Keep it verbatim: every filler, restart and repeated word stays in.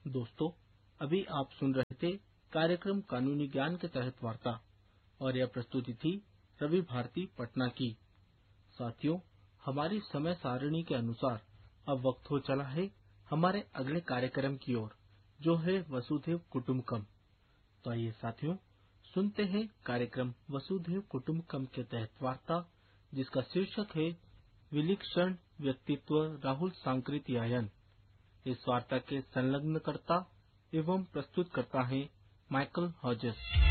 दोस्तों, अभी आप सुन रहे थे कार्यक्रम कानूनी ज्ञान के तहत वार्ता और यह प्रस्तुति थी रवि भारती पटना की। साथियों, हमारी समय सारणी के अनुसार अब वक्त हो चला है हमारे अगले कार्यक्रम की ओर, जो है वसुधैव कुटुंबकम। तो आइए साथियों, सुनते हैं कार्यक्रम वसुधैव कुटुंबकम के तहत वार्ता, जिसका शीर्षक है विलक्षण व्यक्तित्व राहुल सांकृत्यायन। इस वार्ता के संलग्नकर्ता एवं प्रस्तुतकर्ता हैं माइकल हॉजस।